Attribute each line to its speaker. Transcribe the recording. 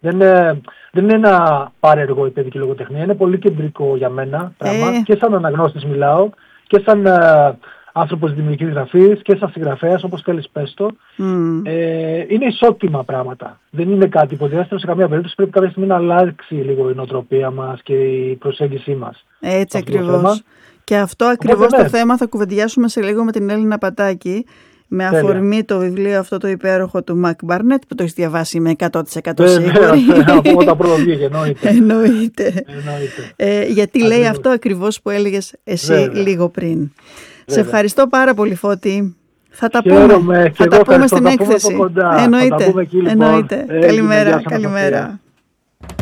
Speaker 1: Δεν είναι ένα πάρεργο η παιδική λογοτεχνία, είναι πολύ κεντρικό για μένα πράγμα. Και σαν αναγνώστης μιλάω, και σαν άνθρωπος δημιουργικής γραφής, και σαν συγγραφέας, όπως θέλεις πες το. Είναι ισότιμα πράγματα. Δεν είναι κάτι υποδιάστατο σε καμία περίπτωση. Πρέπει κάποια στιγμή να αλλάξει λίγο η νοοτροπία μας και η προσέγγιση μας.
Speaker 2: Έτσι ακριβώς. Και αυτό ακριβώς το θέμα θα κουβεντιάσουμε σε λίγο με την Έλληνα Πατάκη. Με αφορμή το βιβλίο αυτό το υπέροχο του Μακ Μπάρνετ, που το έχεις διαβάσει με 100% σίγουρη.
Speaker 1: Από όταν πρώτο βγήκε, εννοείται.
Speaker 2: Γιατί λέει αυτό ακριβώς που έλεγες εσύ λίγο πριν. Σε ευχαριστώ πάρα πολύ, Φώτη. Θα τα πούμε στην έκθεση. Εννοείται. Καλημέρα.